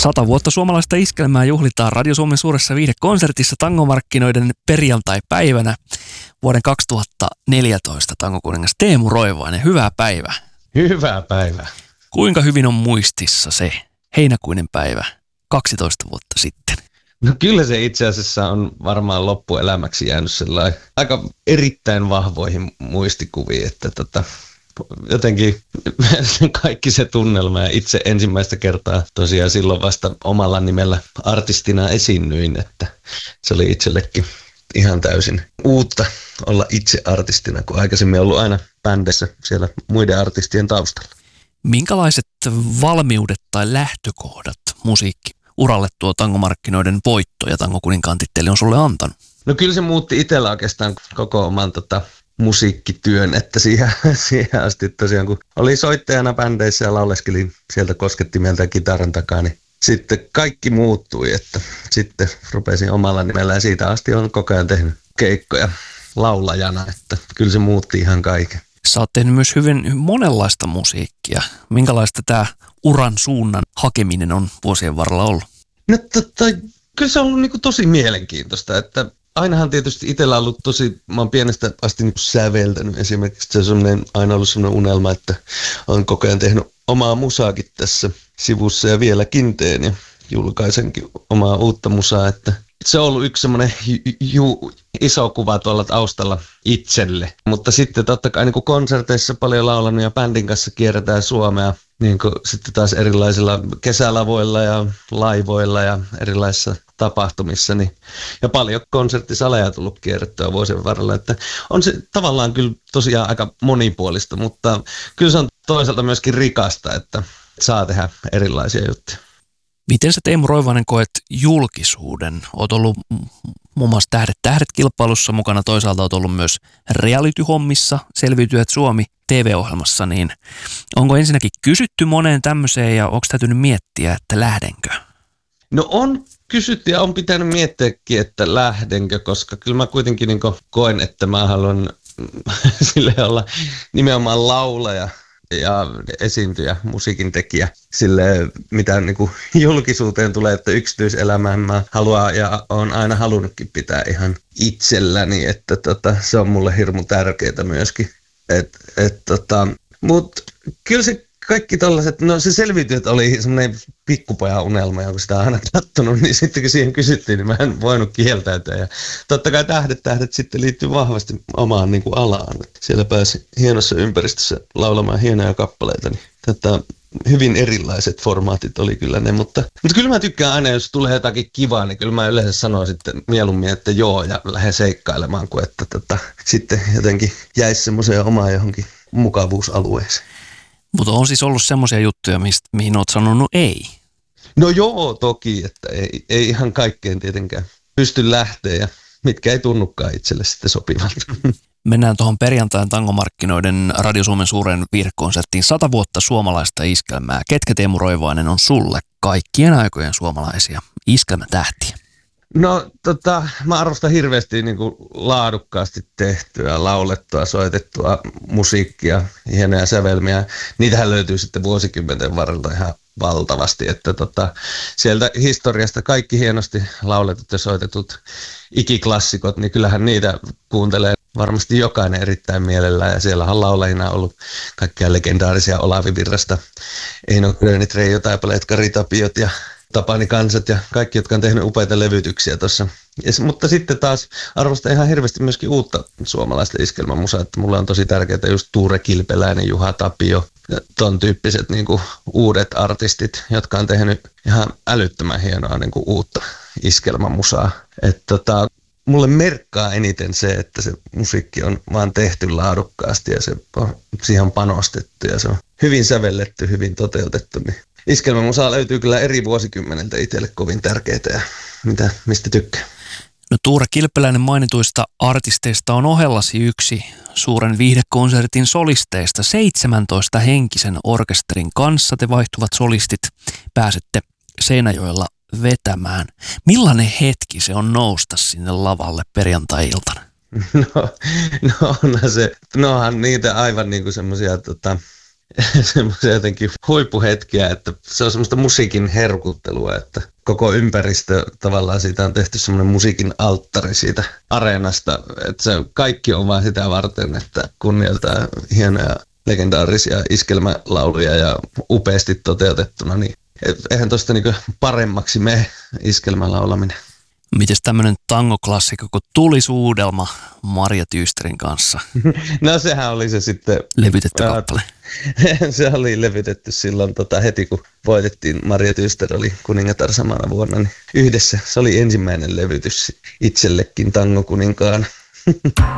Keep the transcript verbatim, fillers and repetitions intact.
Sata vuotta suomalaista iskelmää juhlitaan Radio Suomen suuressa viihdekonsertissa tangomarkkinoiden perjantai-päivänä vuoden kaksituhattaneljätoista tangokuningas Teemu Roivainen. Hyvää päivää. Hyvää päivää. Kuinka hyvin on muistissa se heinäkuinen päivä kaksitoista vuotta sitten? No kyllä se itse asiassa on varmaan loppuelämäksi jäänyt sellainen aika erittäin vahvoihin muistikuviin, että tota, jotenkin kaikki se tunnelma ja itse ensimmäistä kertaa tosiaan silloin vasta omalla nimellä artistina esiinnyin, että se oli itsellekin ihan täysin uutta olla itse artistina, kun aikaisemmin ollut aina bändissä siellä muiden artistien taustalla. Minkälaiset valmiudet tai lähtökohdat musiikkiuralle tuo tangomarkkinoiden voitto ja tangokuninkaan titteli on sulle antanut? No kyllä se muutti itsellä oikeastaan koko oman tota, musiikkityön, että siihen, siihen asti tosiaan kun oli soittajana bändeissä ja lauleskelin sieltä koskettimeltä ja kitaran takaa, niin sitten kaikki muuttui, että sitten rupesin omalla nimellä ja siitä asti olen koko ajan tehnyt keikkoja laulajana, että kyllä se muutti ihan kaiken. Sä oot tehnyt myös hyvin monenlaista musiikkia. Minkälaista tämä uran suunnan hakeminen on vuosien varrella ollut? No tota, kyllä se on ollut niinku tosi mielenkiintoista, että ainahan tietysti itsellä on ollut tosi, mä oon pienestä asti niinku säveltänyt esimerkiksi, se on aina ollut sellainen unelma, että olen koko ajan tehnyt omaa musaakin tässä sivussa ja vieläkin teen ja julkaisenkin omaa uutta musaa, että se on ollut yksi semmoinen ju- ju- iso kuva tuolla taustalla itselle, mutta sitten totta kai niin kuin konserteissa paljon laulanut ja bändin kanssa kierretään Suomea, niin kuin sitten taas erilaisilla kesälavoilla ja laivoilla ja erilaisissa tapahtumissa, niin, ja paljon konserttisaleja tullut kierrettyä vuosien varrella, että on se tavallaan kyllä tosiaan aika monipuolista, mutta kyllä se on toisaalta myöskin rikasta, että saa tehdä erilaisia juttuja. Miten sä Teemu Roivainen koet julkisuuden? Oot ollut muun muassa Tähdet tähdet-kilpailussa mukana, toisaalta oot ollut myös reality-hommissa, Selviytyjät Suomi T V-ohjelmassa, niin onko ensinnäkin kysytty moneen tämmöiseen ja onko täytynyt miettiä, että lähdenkö? No on kysytty ja on pitänyt miettiäkin, että lähdenkö, koska kyllä mä kuitenkin niin koen, että mä haluan sille olla nimenomaan laulaja ja esiintyjä, musiikin tekijä, sille mitä niin kuin julkisuuteen tulee, että yksityiselämään mä haluan ja olen aina halunnutkin pitää ihan itselläni, että tota, se on mulle hirmu tärkeää myöskin. Et, et, tota, Mutta kyllä se kaikki tollaiset, no se Selviytyjät oli semmoinen pikkupojan unelma, ja kun sitä on aina kattonut, niin sitten kun siihen kysyttiin, niin mä en voinut kieltäytyä. Ja totta kai Tähdet tähdet sitten liittyy vahvasti omaan niin kuin alaan. Siellä pääsi hienossa ympäristössä laulamaan hienoja kappaleita. Niin tätä hyvin erilaiset formaatit oli kyllä ne, mutta, mutta kyllä mä tykkään aina, jos tulee jotakin kivaa, niin kyllä mä yleensä sanon sitten mieluummin, että joo, ja lähden seikkailemaan, kuin että tota, sitten jotenkin jäisi semmoiseen omaan johonkin mukavuusalueeseen. Mutta on siis ollut semmoisia juttuja, mistä, mihin olet sanonut ei. No joo, toki, että ei, ei ihan kaikkeen tietenkään pysty lähteä ja mitkä ei tunnukaan itselle sitten sopivalta. Mennään tuohon perjantain tangomarkkinoiden Radio Suomen suuren viihdekonserttiin sata vuotta suomalaista iskelmää. Ketkä Teemu Roivainen on sulle kaikkien aikojen suomalaisia iskelmätähtiä? No tota, mä arvostan hirveästi niin kuin laadukkaasti tehtyä, laulettua, soitettua musiikkia, hienoja sävelmiä. Niitähän löytyy sitten vuosikymmenten varrelta ihan valtavasti, että tota, sieltä historiasta kaikki hienosti lauletut ja soitetut ikiklassikot, niin kyllähän niitä kuuntelee varmasti jokainen erittäin mielellään. Ja siellä on laulajina ollut kaikkia legendaarisia Olavi Virrasta, Eino Grönit, Reijo Taipaleet, Kari Tapiot ja Tapani Kansat ja kaikki, jotka on tehnyt upeita levytyksiä tuossa. Mutta sitten taas arvostan ihan hirveästi myöskin uutta suomalaista iskelmämusaa, että mulle on tosi tärkeää just Tuure Kilpeläinen, Juha Tapio ja ton tyyppiset niin kuin uudet artistit, jotka on tehnyt ihan älyttömän hienoa niin kuin uutta iskelmämusaa. Että tota, mulle merkkaa eniten se, että se musiikki on vaan tehty laadukkaasti ja se on, siihen on panostettu ja se on hyvin sävelletty, hyvin toteutettu. Niin iskelmämusaa löytyy kyllä eri vuosikymmeneltä itselle kovin tärkeitä ja mitä, mistä tykkää. No Tuure Kilpeläinen mainituista artisteista on ohellasi yksi suuren viihdekonsertin solisteista. seitsemäntoista henkisen orkesterin kanssa te vaihtuvat solistit pääsette Seinäjoella vetämään. Millainen hetki se on nousta sinne lavalle perjantai-iltana? No, no onhan se, nohan niitä aivan niin kuin semmoisia tota, semmoisia jotenkin huippuhetkiä, että se on semmoista musiikin herkuttelua, että koko ympäristö tavallaan siitä on tehty semmoinen musiikin alttari siitä areenasta, että se kaikki on vaan sitä varten, että kunnioitetaan hienoja legendaarisia iskelmälauluja ja upeasti toteutettuna, niin eihän tosta niinku paremmaksi mene iskelmälaulaminen. Mites tämmönen tangoklassikko, kun tuli Suudelma Marja Tyysterin kanssa? No sehän oli se sitten... Levytetty kappale. Se oli levytetty silloin tota, heti, kun voitettiin. Marja Tyyster oli kuningatar samana vuonna, niin yhdessä. Se oli ensimmäinen levytys itsellekin tangokuninkaan.